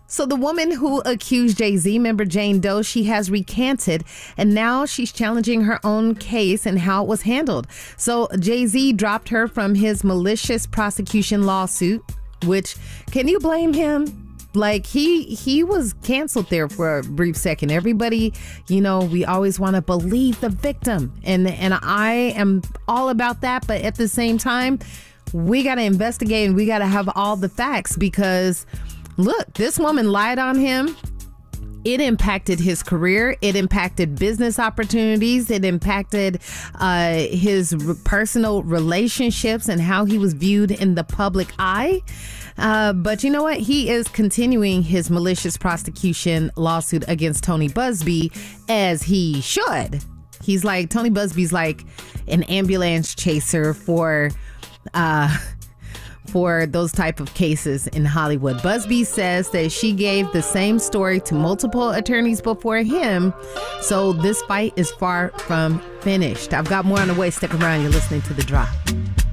So the woman who accused Jay-Z, member Jane Doe, she has recanted, and now she's challenging her own case and how it was handled. So Jay-Z dropped her from his malicious prosecution lawsuit, which, can you blame him? Like, he was canceled there for a brief second. Everybody, we always want to believe the victim, and I am all about that, but at the same time, we got to investigate and we got to have all the facts, because look, this woman lied on him. It impacted his career. It impacted business opportunities. It impacted his personal relationships and how he was viewed in the public eye. But you know what? He is continuing his malicious prosecution lawsuit against Tony Buzbee, as he should. Tony Busby's like an ambulance chaser for those type of cases in Hollywood. Buzbee says that she gave the same story to multiple attorneys before him, so this fight is far from finished. I've got more on the way. Stick around. You're listening to The Drop.